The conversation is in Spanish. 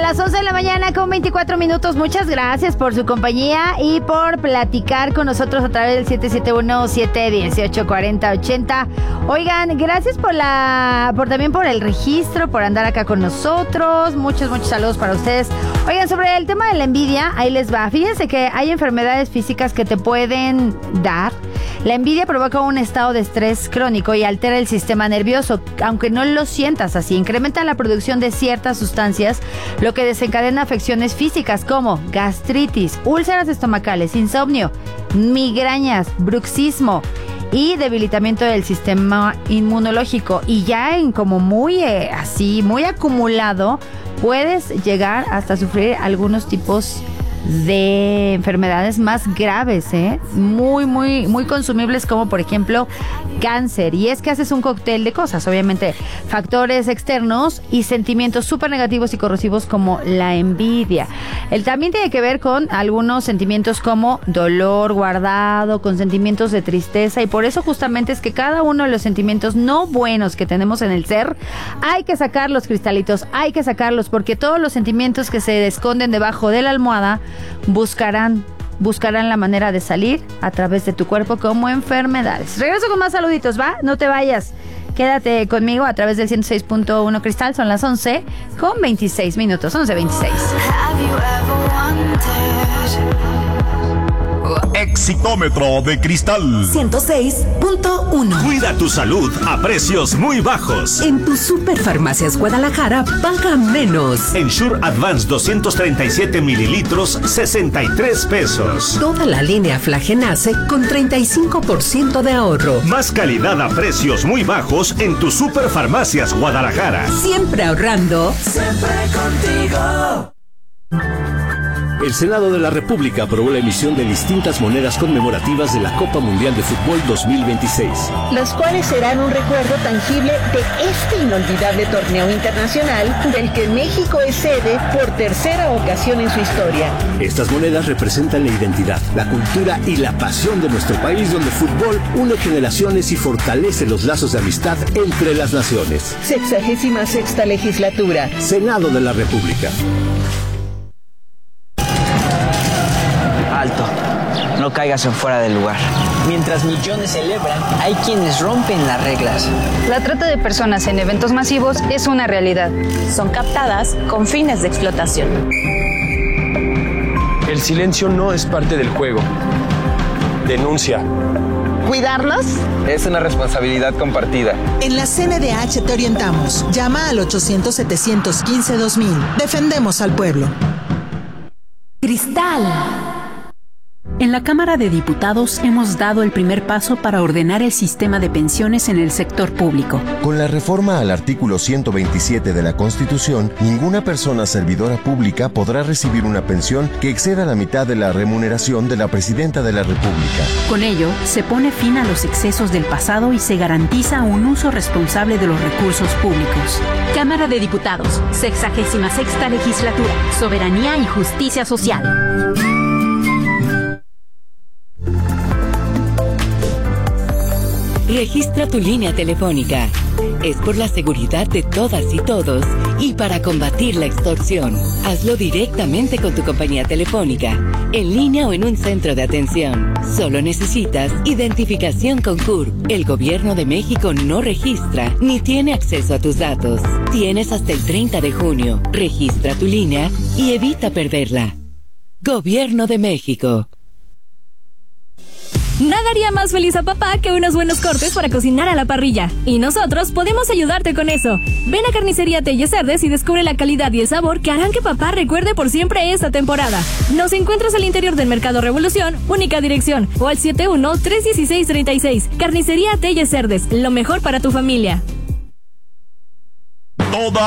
las 11 de la mañana con 24 minutos. Muchas gracias por su compañía y por platicar con nosotros a través del 771-718-4080. Oigan, gracias también por el registro, por andar acá con nosotros. Muchos saludos para ustedes. Oigan, sobre el tema de la envidia, ahí les va. Fíjense que hay enfermedades físicas que te pueden dar. La envidia provoca un estado de estrés crónico y altera el sistema nervioso, aunque no lo sientas así. Incrementa la producción de ciertas sustancias, lo que desencadena afecciones físicas como gastritis, úlceras estomacales, insomnio, migrañas, bruxismo y debilitamiento del sistema inmunológico. Y ya en como muy acumulado, puedes llegar hasta sufrir algunos tipos de enfermedades más graves, muy consumibles, como por ejemplo cáncer. Y es que haces un cóctel de cosas, obviamente factores externos y sentimientos súper negativos y corrosivos como la envidia. Él también tiene que ver con algunos sentimientos como dolor guardado, con sentimientos de tristeza, y por eso justamente es que cada uno de los sentimientos no buenos que tenemos en el ser hay que sacarlos, cristalitos, hay que sacarlos, porque todos los sentimientos que se esconden debajo de la almohada buscarán la manera de salir a través de tu cuerpo como enfermedades. Regreso con más saluditos, ¿va? No te vayas. Quédate conmigo a través del 106.1 Cristal. Son las 11 con 26 minutos. 11:26. Exitómetro de Cristal 106.1. Cuida tu salud a precios muy bajos. En tu Superfarmacias Guadalajara paga menos. Ensure Advance 237 mililitros, 63 pesos. Toda la línea Flagenace con 35% de ahorro. Más calidad a precios muy bajos en tu Superfarmacias Guadalajara. Siempre ahorrando. Siempre contigo. El Senado de la República aprobó la emisión de distintas monedas conmemorativas de la Copa Mundial de Fútbol 2026. Los cuales serán un recuerdo tangible de este inolvidable torneo internacional del que México es sede por tercera ocasión en su historia. Estas monedas representan la identidad, la cultura y la pasión de nuestro país, donde el fútbol une generaciones y fortalece los lazos de amistad entre las naciones. 66ª legislatura. Senado de la República. Alto, no caigas en fuera del lugar. Mientras millones celebran, hay quienes rompen las reglas. La trata de personas en eventos masivos es una realidad. Son captadas con fines de explotación. El silencio no es parte del juego. Denuncia. ¿Cuidarlos? Es una responsabilidad compartida. En la CNDH te orientamos. Llama al 800-715-2000. Defendemos al pueblo. Cristal. En la Cámara de Diputados hemos dado el primer paso para ordenar el sistema de pensiones en el sector público. Con la reforma al artículo 127 de la Constitución, ninguna persona servidora pública podrá recibir una pensión que exceda la mitad de la remuneración de la Presidenta de la República. Con ello, se pone fin a los excesos del pasado y se garantiza un uso responsable de los recursos públicos. Cámara de Diputados, 66ª Legislatura, Soberanía y Justicia Social. Registra tu línea telefónica. Es por la seguridad de todas y todos y para combatir la extorsión. Hazlo directamente con tu compañía telefónica, en línea o en un centro de atención. Solo necesitas identificación con CURP. El Gobierno de México no registra ni tiene acceso a tus datos. Tienes hasta el 30 de junio. Registra tu línea y evita perderla. Gobierno de México. Nada haría más feliz a papá que unos buenos cortes para cocinar a la parrilla. Y nosotros podemos ayudarte con eso. Ven a Carnicería Telles Cerdes y descubre la calidad y el sabor que harán que papá recuerde por siempre esta temporada. Nos encuentras al interior del Mercado Revolución, única dirección, o al 71-316-36. Carnicería Telles Cerdes, lo mejor para tu familia.